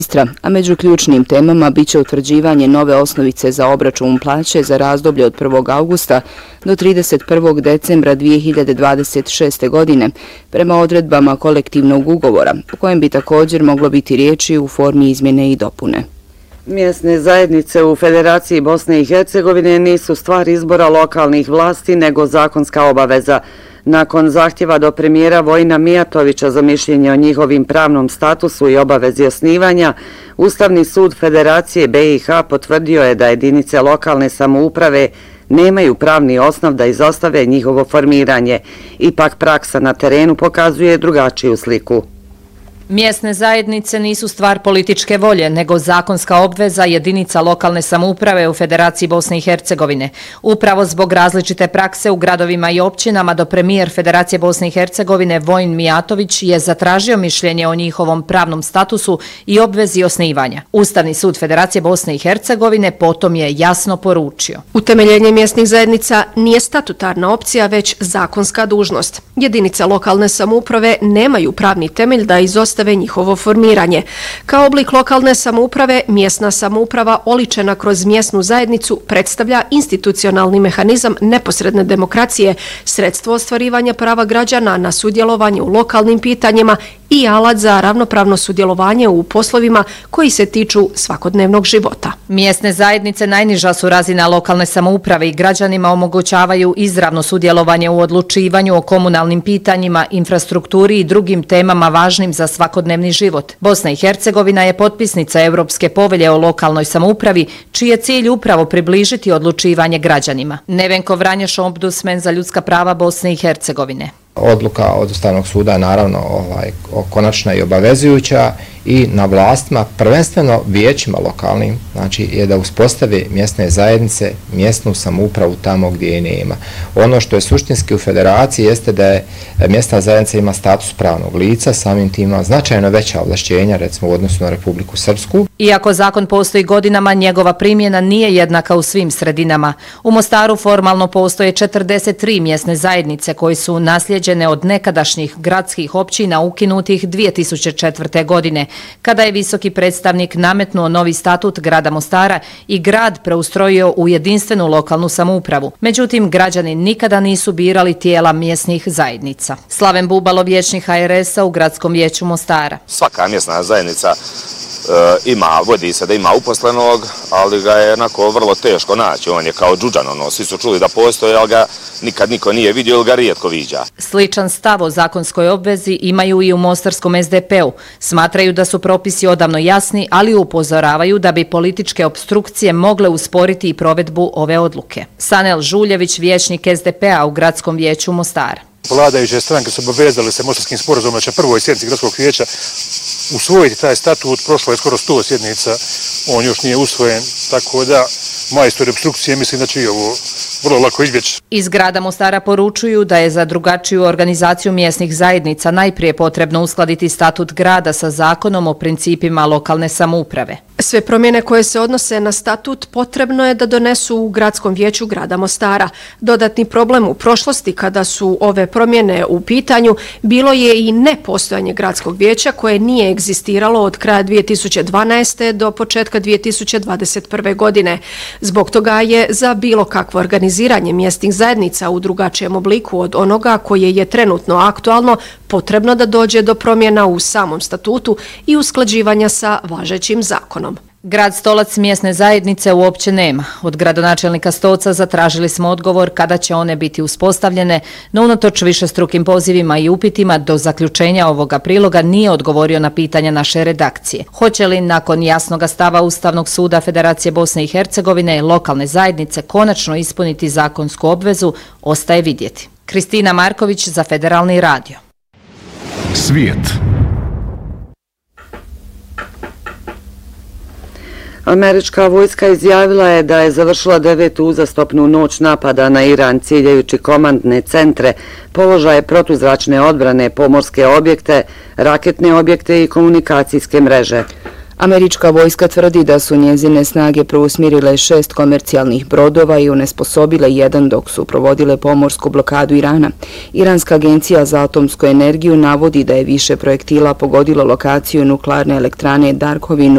a među ključnim temama biće utvrđivanje nove osnovice za obračun plaće za razdoblje od 1. augusta do 31. decembra 2026. godine prema odredbama kolektivnog ugovora, u kojem bi također moglo biti riječi u formi izmjene i dopune. Mjesne zajednice u Federaciji Bosne i Hercegovine nisu stvar izbora lokalnih vlasti, nego zakonska obaveza. Nakon zahtjeva do premijera Vojina Mijatovića za mišljenje o njihovim pravnom statusu i obavezi osnivanja, Ustavni sud Federacije BiH potvrdio je da jedinice lokalne samouprave nemaju pravni osnov da izostave njihovo formiranje. Ipak praksa na terenu pokazuje drugačiju sliku. Mjesne zajednice nisu stvar političke volje, nego zakonska obveza jedinica lokalne samouprave u Federaciji Bosne i Hercegovine. Upravo zbog različite prakse u gradovima i općinama do premijer Federacije Bosne i Hercegovine Vojin Mijatović je zatražio mišljenje o njihovom pravnom statusu i obvezi osnivanja. Ustavni sud Federacije Bosne i Hercegovine potom je jasno poručio: utemeljenje mjesnih zajednica nije statutarna opcija, već zakonska dužnost. Jedinice lokalne samouprave nemaju pravni temelj da izostave njihovo formiranje. Kao oblik lokalne samouprave, mjesna samouprava oličena kroz mjesnu zajednicu predstavlja institucionalni mehanizam neposredne demokracije, sredstvo ostvarivanja prava građana na sudjelovanje u lokalnim pitanjima i alat za ravnopravno sudjelovanje u poslovima koji se tiču svakodnevnog života. Mjesne zajednice najniža su razina lokalne samouprave i građanima omogućavaju izravno sudjelovanje u odlučivanju o komunalnim pitanjima, infrastrukturi i drugim temama važnim za svakodnevni život. Bosna i Hercegovina je potpisnica Europske povelje o lokalnoj samoupravi, čiji je cilj upravo približiti odlučivanje građanima. Nevenko Vranješ, ombudsman za ljudska prava Bosne i Hercegovine. Odluka od Ustavnog suda je naravno konačna i obavezujuća i na vlastima, prvenstveno vijećima lokalnim, znači je da uspostave mjesne zajednice, mjesnu samoupravu tamo gdje je nema. Ono što je suštinski u federaciji jeste da je mjesna zajednica ima status pravnog lica, samim tim ima značajno veća ovlašćenja, recimo u odnosu na Republiku Srpsku. Iako zakon postoji godinama, njegova primjena nije jednaka u svim sredinama. U Mostaru formalno postoje 43 mjesne zajednice koji su naslijeđene od nekadašnjih gradskih općina ukinutih 2004. godine, kada je visoki predstavnik nametnuo novi statut grada Mostara i grad preustrojio u jedinstvenu lokalnu samoupravu. Međutim, građani nikada nisu birali tijela mjesnih zajednica. Slaven Bubalo, vijećnik HRS-a u Gradskom vijeću Mostara. Svaka mjesna zajednica vodi se da ima uposlenog, ali ga je onako vrlo teško naći. On je kao džuđan, svi su čuli da postoje, ali ga nikad niko nije vidio ili ga rijetko viđa. Sličan stav o zakonskoj obvezi imaju i u mostarskom SDP-u. Smatraju da su propisi odavno jasni, ali upozoravaju da bi političke opstrukcije mogle usporiti i provedbu ove odluke. Sanel Žuljević, vijećnik SDP-a u Gradskom vijeću Mostara. Vladajuće stranke su obavezali se mostarskim sporazumom da će prvoj sjednici Gradskog vijeća usvojiti taj statut. Prošlo je skoro 100 sjednica, on još nije usvojen, tako da majstori opstrukcije mislim da će i ovo vrlo lako izbjeći. Iz grada Mostara poručuju da je za drugačiju organizaciju mjesnih zajednica najprije potrebno uskladiti statut grada sa zakonom o principima lokalne samouprave. Sve promjene koje se odnose na statut potrebno je da donesu u Gradskom vijeću grada Mostara. Dodatni problem u prošlosti kada su ove promjene u pitanju bilo je i nepostojanje Gradskog vijeća koje nije egzistiralo od kraja 2012. do početka 2021. godine. Zbog toga je za bilo kakvo organiziranje mjesnih zajednica u drugačijem obliku od onoga koje je trenutno aktualno potrebno da dođe do promjena u samom statutu i usklađivanja sa važećim zakonom. Grad Stolac mjesne zajednice uopće nema. Od gradonačelnika Stolca zatražili smo odgovor kada će one biti uspostavljene, no unatoč višestrukim pozivima i upitima do zaključenja ovoga priloga nije odgovorio na pitanja naše redakcije. Hoće li nakon jasnog stava Ustavnog suda Federacije Bosne i Hercegovine lokalne zajednice konačno ispuniti zakonsku obvezu, ostaje vidjeti. Kristina Marković za Federalni radio. Svijet. Američka vojska izjavila je da je završila 9. uzastopnu noć napada na Iran ciljajući komandne centre, položaje protuzračne odbrane, pomorske objekte, raketne objekte i komunikacijske mreže. Američka vojska tvrdi da su njezine snage preusmjerile 6 komercijalnih brodova i onesposobile jedan dok su provodile pomorsku blokadu Irana. Iranska agencija za atomsku energiju navodi da je više projektila pogodilo lokaciju nuklearne elektrane Darkovin